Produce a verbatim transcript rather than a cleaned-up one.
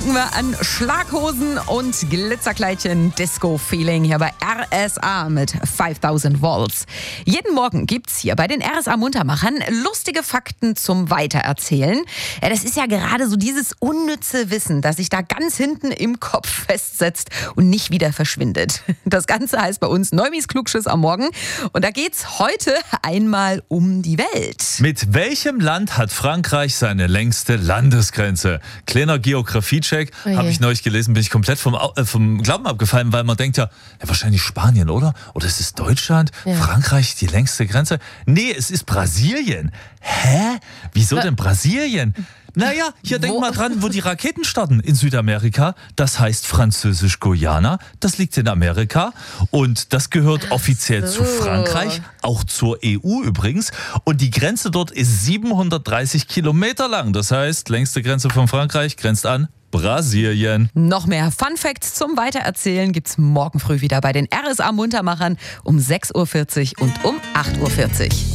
Wir an Schlaghosen und Glitzerkleidchen Disco-Feeling hier bei R S A mit fünftausend Volts. Jeden Morgen gibt's hier bei den R S A-Muntermachern lustige Fakten zum Weitererzählen. Ja, das ist ja gerade so dieses unnütze Wissen, das sich da ganz hinten im Kopf festsetzt und nicht wieder verschwindet. Das Ganze heißt bei uns Neumis Klugschiss am Morgen. Und da geht's heute einmal um die Welt. Mit welchem Land hat Frankreich seine längste Landesgrenze? Kleiner Geografie-Check. Oh Habe ich neulich gelesen, bin ich komplett vom, äh, vom Glauben abgefallen, weil man denkt ja, ja, wahrscheinlich Spanien, oder? Oder ist es Deutschland? Ja. Frankreich, die längste Grenze? Nee, es ist Brasilien. Hä? Wieso denn Brasilien? Naja, hier denk mal dran, wo die Raketen starten in Südamerika. Das heißt Französisch-Guyana. Das liegt in Amerika. Und das gehört offiziell so. zu Frankreich, auch zur E U übrigens. Und die Grenze dort ist siebenhundertdreißig Kilometer lang. Das heißt, längste Grenze von Frankreich grenzt an Brasilien. Noch mehr Fun Facts zum Weitererzählen gibt's morgen früh wieder bei den R S A-Muntermachern um sechs Uhr vierzig und um acht Uhr vierzig.